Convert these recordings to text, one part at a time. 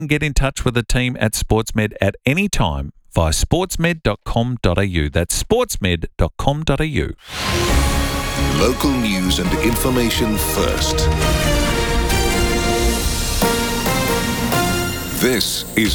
can get in touch with the team at SportsMed at any time via sportsmed.com.au. That's sportsmed.com.au. Local news and information first. This is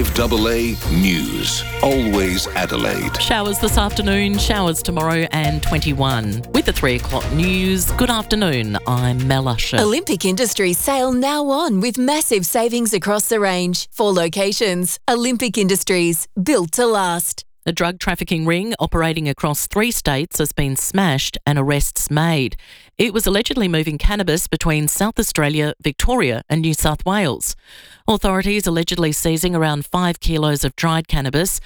5AA News. Always Adelaide. Showers this afternoon, showers tomorrow and 21. With the 3 o'clock news, good afternoon, I'm Mel Usher. Olympic Industries sale now on with massive savings across the range. 4 locations. Olympic Industries, built to last. A drug trafficking ring operating across 3 states has been smashed and arrests made. It was allegedly moving cannabis between South Australia, Victoria and New South Wales. Authorities allegedly seizing around 5 kilos of dried cannabis,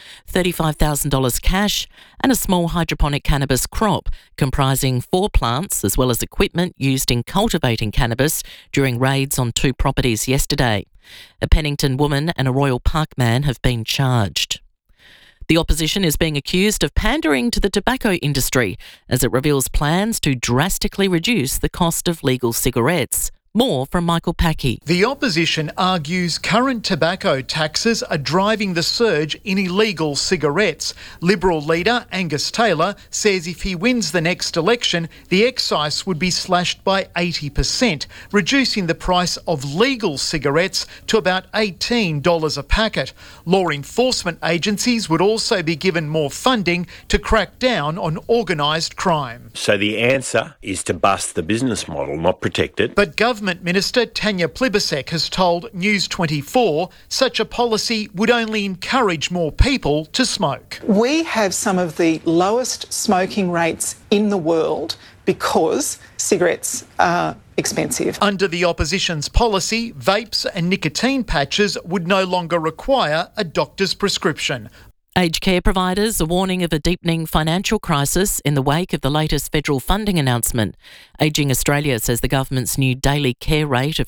$35,000 cash and a small hydroponic cannabis crop comprising 4 plants as well as equipment used in cultivating cannabis during raids on 2 properties yesterday. A Pennington woman and a Royal Park man have been charged. The opposition is being accused of pandering to the tobacco industry as it reveals plans to drastically reduce the cost of legal cigarettes. More from Michael Packey. The opposition argues current tobacco taxes are driving the surge in illegal cigarettes. Liberal leader Angus Taylor says if he wins the next election, the excise would be slashed by 80%, reducing the price of legal cigarettes to about $18 a packet. Law enforcement agencies would also be given more funding to crack down on organised crime. So the answer is to bust the business model, not protect it. But Government Minister Tanya Plibersek has told News 24 such a policy would only encourage more people to smoke. We have some of the lowest smoking rates in the world because cigarettes are expensive. Under the opposition's policy, vapes and nicotine patches would no longer require a doctor's prescription. Aged care providers are warning of a deepening financial crisis in the wake of the latest federal funding announcement. Ageing Australia says the government's new daily care rate of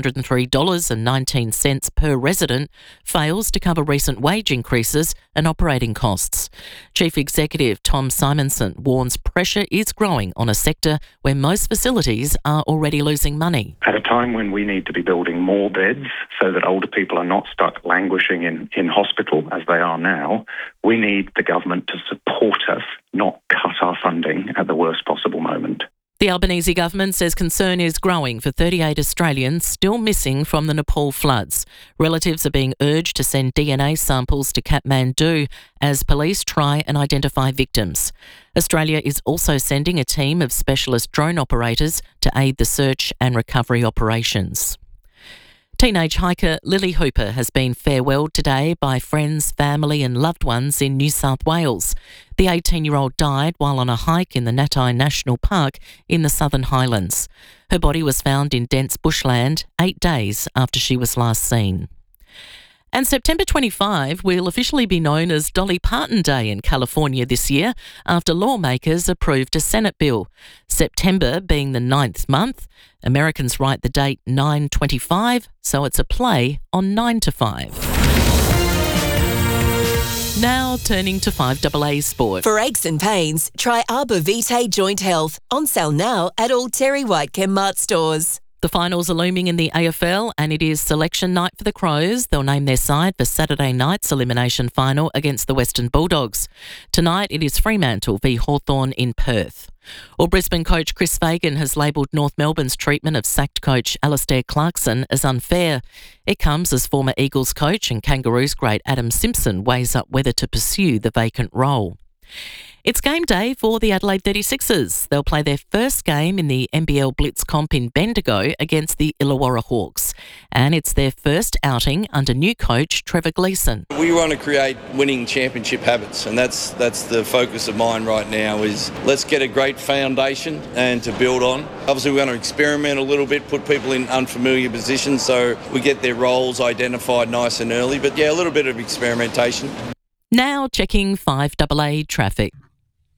$303.19 per resident fails to cover recent wage increases and operating costs. Chief Executive Tom Simonson warns pressure is growing on a sector where most facilities are already losing money. At a time when we need to be building more beds so that older people are not stuck languishing in hospital as they are now, we need the government to support us, not cut our funding at the worst possible moment. The Albanese government says concern is growing for 38 Australians still missing from the Nepal floods. Relatives are being urged to send DNA samples to Kathmandu as police try and identify victims. Australia is also sending a team of specialist drone operators to aid the search and recovery operations. Teenage hiker Lily Hooper has been farewelled today by friends, family and loved ones in New South Wales. The 18-year-old died while on a hike in the Natai National Park in the Southern Highlands. Her body was found in dense bushland 8 days after she was last seen. And September 25 will officially be known as Dolly Parton Day in California this year after lawmakers approved a Senate bill. September being the 9th month, Americans write the date 9/25, so it's a play on 9 to 5. Now turning to 5AA Sport. For aches and pains, try Arbor Vitae Joint Health. On sale now at all Terry White Chemmart stores. The finals are looming in the AFL and it is selection night for the Crows. They'll name their side for Saturday night's elimination final against the Western Bulldogs. Tonight it is Fremantle v Hawthorn in Perth. Well, Brisbane coach Chris Fagan has labelled North Melbourne's treatment of sacked coach Alastair Clarkson as unfair. It comes as former Eagles coach and Kangaroos great Adam Simpson weighs up whether to pursue the vacant role. It's game day for the Adelaide 36ers. They'll play their first game in the NBL Blitz comp in Bendigo against the Illawarra Hawks. And it's their first outing under new coach Trevor Gleeson. We want to create winning championship habits, and that's the focus of mine right now is let's get a great foundation and to build on. Obviously we want to experiment a little bit, put people in unfamiliar positions so we get their roles identified nice and early. But yeah, a little bit of experimentation. Now checking 5AA traffic.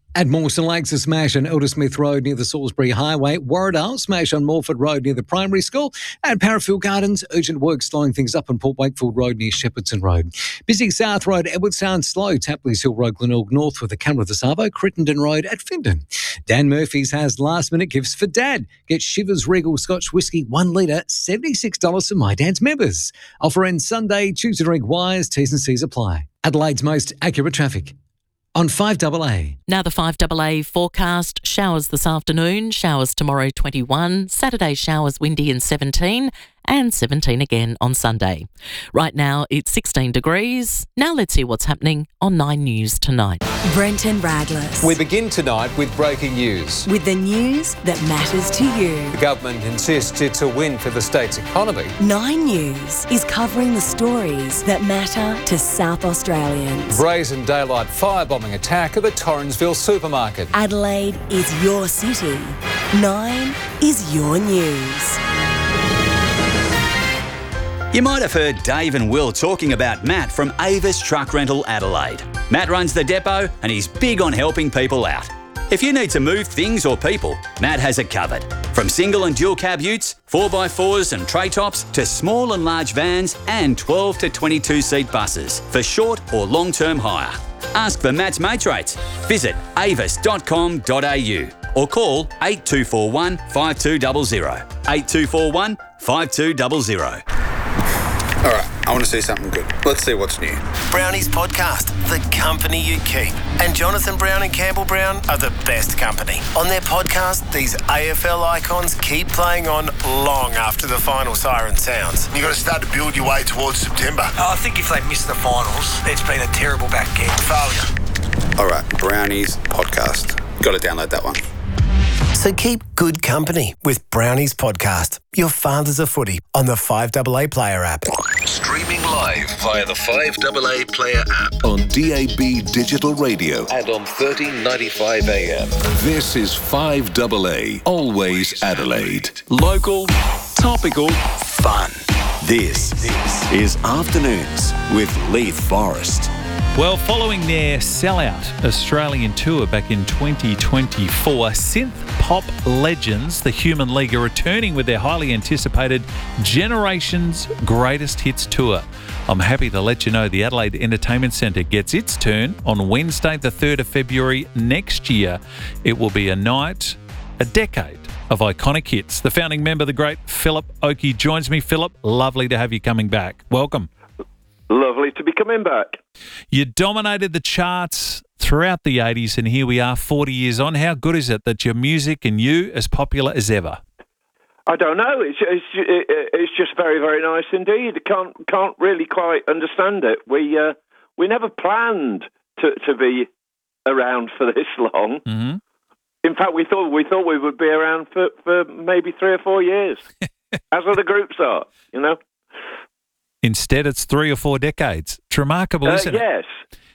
At Mawson Lakes, a smash on Eldersmith Road near the Salisbury Highway. Warradale, smash on Morford Road near the primary school. At Parafield Gardens, urgent work slowing things up on Port Wakefield Road near Shepperton Road. Busy South Road, Edwardstown slow. Tapley's Hill Road, Glenelg North with the Camera of the Savo. Crittenden Road at Findon. Dan Murphy's has last minute gifts for Dad. Get Shivers Regal Scotch Whisky 1 litre, $76 for My Dad's members. Offer ends Sunday, choose to drink wise, T's and C's apply. Adelaide's most accurate traffic. On 5AA. Now the 5AA forecast. Showers this afternoon, showers tomorrow 21, Saturday showers windy and 17 and 17 again on Sunday. Right now it's 16 degrees. Now let's hear what's happening on 9 News tonight. Brenton Radless. We begin tonight with breaking news. With the news that matters to you. The government insists it's a win for the state's economy. 9 News is covering the stories that matter to South Australians. Brazen daylight firebombing attack of a Torrensville supermarket. Adelaide is your city. 9 is your news. You might have heard Dave and Will talking about Matt from Avis Truck Rental Adelaide. Matt runs the depot and he's big on helping people out. If you need to move things or people, Matt has it covered. From single and dual cab utes, 4x4s and tray tops, to small and large vans and 12 to 22 seat buses for short or long-term hire. Ask for Matt's mates rates. Visit avis.com.au or call 8241 5200. 8241 5200. All right, I want to see something good. Let's see what's new. Brownie's podcast, The Company You Keep. And Jonathan Brown and Campbell Brown are the best company. On their podcast, these AFL icons keep playing on long after the final siren sounds. You've got to start to build your way towards September. I think if they miss the finals, it's been a terrible back end. Failure. All right, Brownie's podcast. Got to download that one. So keep good company with Brownie's podcast, Your Father's a Footy, on the 5AA Player app. Streaming live via the 5AA Player app on DAB Digital Radio and on 1395 AM. This is 5AA, always Adelaide. Local, topical, fun. This is Afternoons with Leith Forrest. Well, following their sellout Australian tour back in 2024, synth pop legends, the Human League, are returning with their highly anticipated Generations Greatest Hits Tour. I'm happy to let you know the Adelaide Entertainment Centre gets its turn on Wednesday, the 3rd of February next year. It will be a decade of iconic hits. The founding member, the great Philip Oakey, joins me. Philip, lovely to have you coming back. Welcome. Lovely to be coming back. You dominated the charts throughout the 80s, and here we are 40 years on. How good is it that your music and you as popular as ever? I don't know. It's just very, very nice indeed. Can't really quite understand it. We never planned to be around for this long. Mm-hmm. In fact, we thought we would be around for maybe 3 or 4 years, as other groups are, you know. Instead, it's 3 or 4 decades. It's remarkable, isn't it? Yes.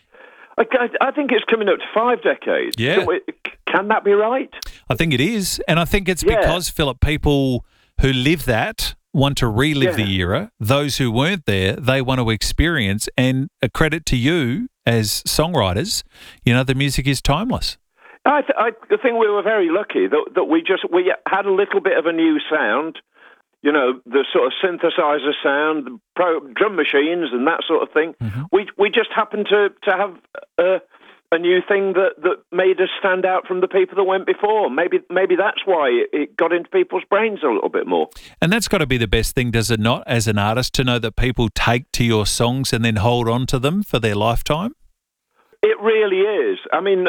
I think it's coming up to 5 decades. Yeah. Can that be right? I think it is. And I think it's because, Philip, people who live that want to relive the era. Those who weren't there, they want to experience. And a credit to you as songwriters, you know, the music is timeless. I think we were very lucky that we had a little bit of a new sound. You know, the sort of synthesizer sound, the drum machines and that sort of thing. Mm-hmm. We just happened to have a new thing that made us stand out from the people that went before. Maybe that's why it got into people's brains a little bit more. And that's got to be the best thing, does it not, as an artist, to know that people take to your songs and then hold on to them for their lifetime? It really is. I mean,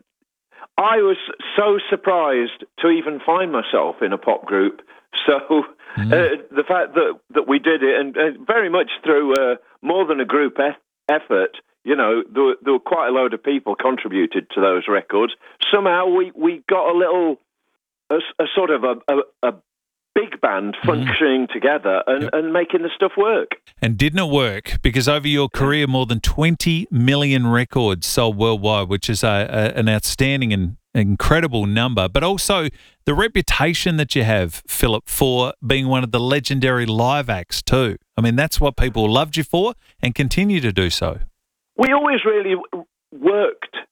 I was so surprised to even find myself in a pop group. So the fact that we did it, and very much through more than a group effort, you know, there were quite a load of people contributed to those records. Somehow we got a sort of a big band functioning together and making the stuff work. And didn't it work? Because over your career, more than 20 million records sold worldwide, which is an outstanding and incredible number, but also the reputation that you have, Philip, for being one of the legendary live acts too. I mean, that's what people loved you for and continue to do so. We always really worked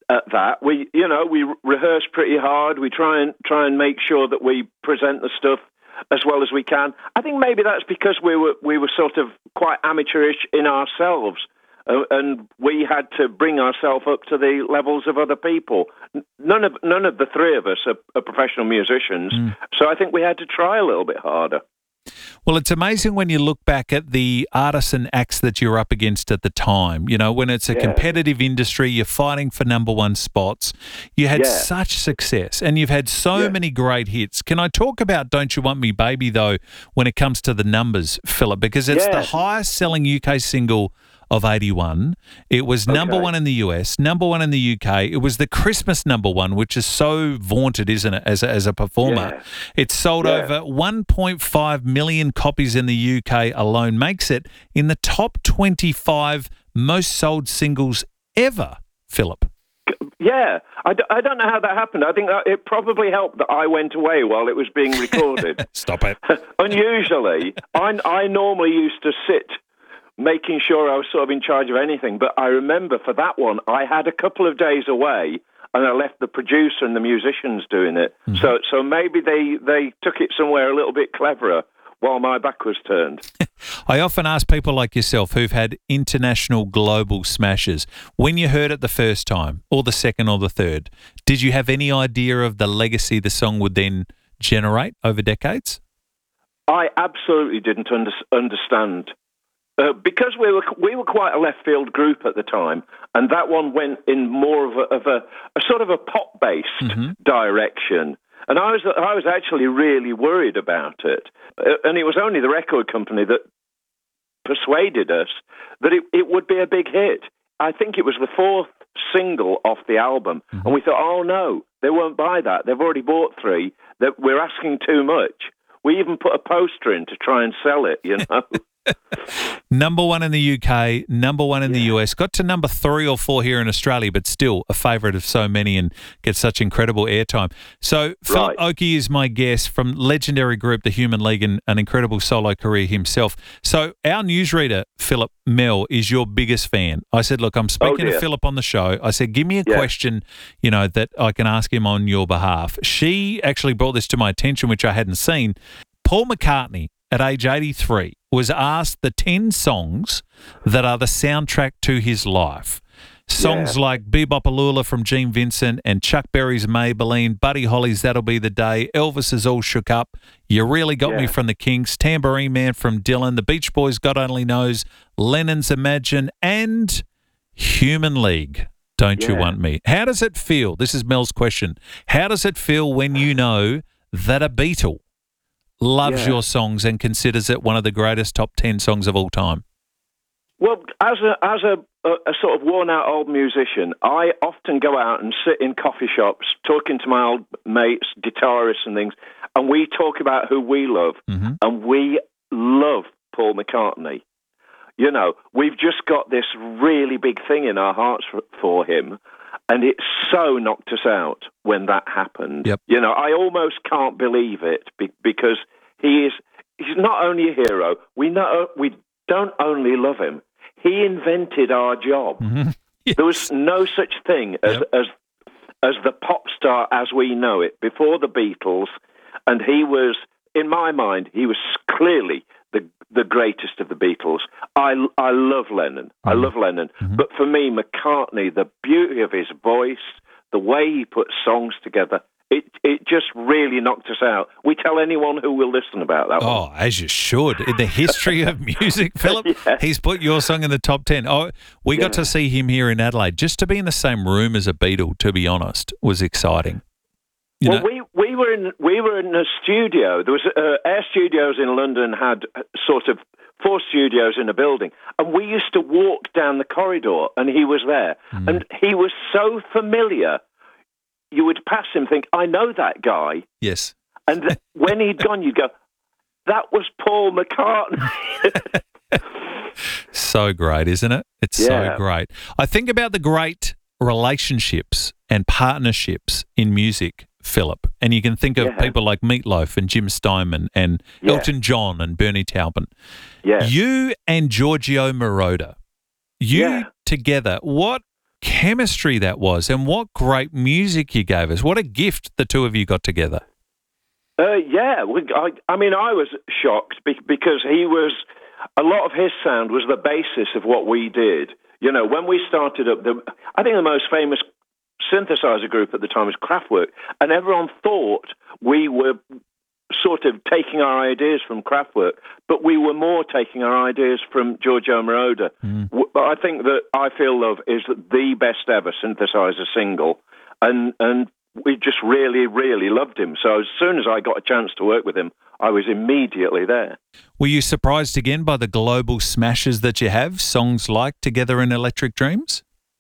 at that. We rehearse pretty hard. We try and make sure that we present the stuff as well as we can. I think maybe that's because we were sort of quite amateurish in ourselves, and we had to bring ourselves up to the levels of other people. None of the three of us are professional musicians, so I think we had to try a little bit harder. Well, it's amazing when you look back at the artists and acts that you're up against at the time. You know, when it's a competitive industry, you're fighting for number one spots. You had such success and you've had so many great hits. Can I talk about Don't You Want Me Baby, though, when it comes to the numbers, Philip? Because it's the highest selling UK single of 81. It was number one in the US, number one in the UK. It was the Christmas number one, which is so vaunted, isn't it, as a performer? Yeah. It sold over 1.5 million copies in the UK alone, makes it in the top 25 most sold singles ever, Philip. Yeah, I don't know how that happened. I think it probably helped that I went away while it was being recorded. Stop it. Unusually, I normally used to sit making sure I was sort of in charge of anything. But I remember for that one, I had a couple of days away and I left the producer and the musicians doing it. Mm-hmm. So maybe they took it somewhere a little bit cleverer while my back was turned. I often ask people like yourself who've had international global smashes, when you heard it the first time or the second or the third, did you have any idea of the legacy the song would then generate over decades? I absolutely didn't understand. Because we were quite a left field group at the time, and that one went in more of a sort of a pop based direction, and I was actually really worried about it, and it was only the record company that persuaded us that it would be a big hit. I think it was the fourth single off the album, and we thought, oh no, they won't buy that. They've already bought 3. That we're asking too much. We even put a poster in to try and sell it, you know. Number one in the UK, number one in the US, got to number 3 or 4 here in Australia, but still a favourite of so many and gets such incredible airtime. So Philip Oakey is my guest from legendary group The Human League and an incredible solo career himself. So our newsreader, Philip Mel, is your biggest fan. I said, look, I'm speaking to Philip on the show. I said, give me a question, you know, that I can ask him on your behalf. She actually brought this to my attention, which I hadn't seen. Paul McCartney, at age 83, was asked the 10 songs that are the soundtrack to his life. Songs like Bebopalula from Gene Vincent and Chuck Berry's Maybelline, Buddy Holly's That'll Be the Day, Elvis's All Shook Up, You Really Got Me from the Kinks, Tambourine Man from Dylan, The Beach Boys' God Only Knows, Lennon's Imagine, and Human League, Don't You Want Me. How does it feel? This is Mel's question. How does it feel when you know that a Beatle loves your songs and considers it one of the greatest top 10 songs of all time? Well, as a sort of worn-out old musician, I often go out and sit in coffee shops talking to my old mates, guitarists and things, and we talk about who we love, and we love Paul McCartney. You know, we've just got this really big thing in our hearts for him, and it so knocked us out when that happened. Yep. You know, I almost can't believe it because he's not only a hero. We don't only love him. He invented our job. There was no such thing as the pop star as we know it before the Beatles, and he was, in my mind, he was clearly the greatest of the Beatles. I love Lennon. I love Lennon. But for me, McCartney, the beauty of his voice, the way he put songs together, it just really knocked us out. We tell anyone who will listen about that one. Oh, as you should. In the history of music, Philip, he's put your song in the top 10. Oh, we got to see him here in Adelaide. Just to be in the same room as a Beatle, to be honest, was exciting. We were in a studio. There was Air Studios in London had sort of 4 studios in a building, and we used to walk down the corridor, and he was there, and he was so familiar. You would pass him, think, I know that guy. Yes. And when he'd gone, you'd go, that was Paul McCartney. So great, isn't it? It's so great. I think about the great relationships and partnerships in music, Philip, and you can think of people like Meat Loaf and Jim Steinman and Elton John and Bernie Taupin. You and Giorgio Moroder, together, what chemistry that was, and what great music you gave us. What a gift the two of you got together. Yeah, I mean, I was shocked because a lot of his sound was the basis of what we did. You know, when we started up, I think the most famous synthesizer group at the time was Kraftwerk, and everyone thought we were sort of taking our ideas from Kraftwerk, but we were more taking our ideas from Giorgio Moroder. I think that I Feel Love is the best ever synthesizer single, and we just really, really loved him. So as soon as I got a chance to work with him, I was immediately there. Were you surprised again by the global smashes that you have, songs like Together in Electric Dreams?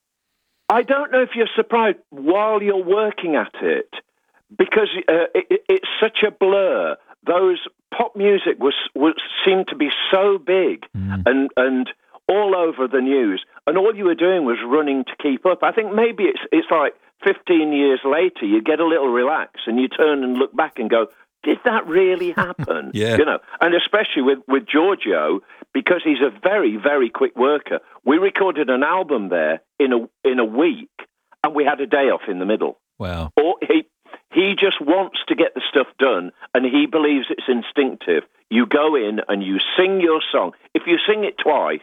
I don't know if you're surprised while you're working at it, because it's such a blur. Those pop music seemed to be so big and all over the news, and all you were doing was running to keep up. I think maybe it's like 15 years later, you get a little relaxed and you turn and look back and go, did that really happen? Yeah. You know, and especially with Giorgio, because he's a very, very quick worker. We recorded an album there in a week, and we had a day off in the middle. Wow. Or he just wants to get the stuff done, and he believes it's instinctive. You go in and you sing your song. If you sing it twice,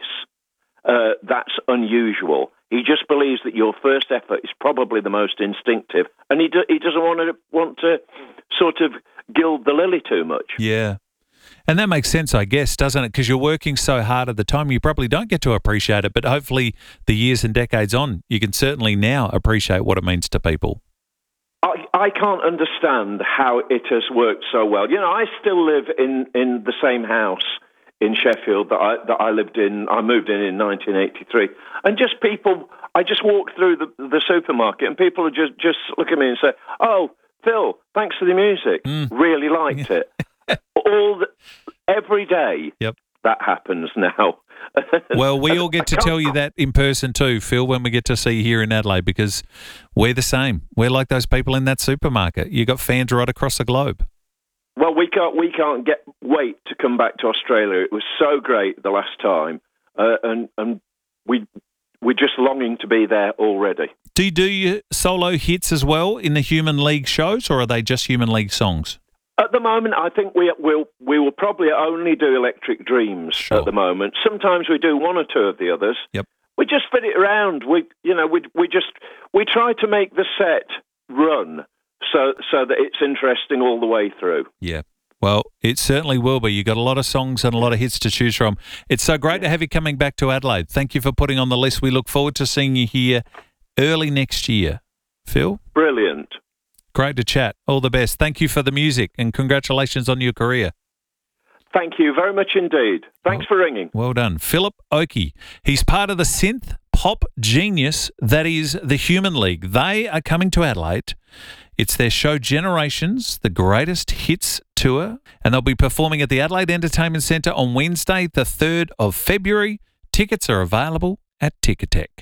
that's unusual. He just believes that your first effort is probably the most instinctive, and he doesn't want to sort of gild the lily too much. Yeah. And that makes sense, I guess, doesn't it? Because you're working so hard at the time, you probably don't get to appreciate it, but hopefully the years and decades on, you can certainly now appreciate what it means to people. I can't understand how it has worked so well. You know, I still live in the same house in Sheffield that I lived in. I moved in 1983, and just people. I just walked through the supermarket, and people would just look at me and say, "Oh, Phil, thanks for the music. Really liked it." Every day. Yep. That happens now. Well, we all get to tell you that in person too, Phil, when we get to see you here in Adelaide, because we're the same. We're like those people in that supermarket. You got fans right across the globe. Well, we can't wait to come back to Australia. It was so great the last time, and we're just longing to be there already. Do you do your solo hits as well in the Human League shows, or are they just Human League songs? At the moment, I think we will probably only do Electric Dreams at the moment. Sometimes we do one or two of the others. Yep. We just fit it around. We try to make the set run so that it's interesting all the way through. Yeah. Well, it certainly will be. You've got a lot of songs and a lot of hits to choose from. It's so great to have you coming back to Adelaide. Thank you for putting on the list. We look forward to seeing you here early next year. Phil? Brilliant. Great to chat. All the best. Thank you for the music and congratulations on your career. Thank you very much indeed. Thanks for ringing. Well done. Philip Oakey. He's part of the synth pop genius that is the Human League. They are coming to Adelaide. It's their show Generations, the Greatest Hits Tour, and they'll be performing at the Adelaide Entertainment Centre on Wednesday, the 3rd of February. Tickets are available at Ticketek.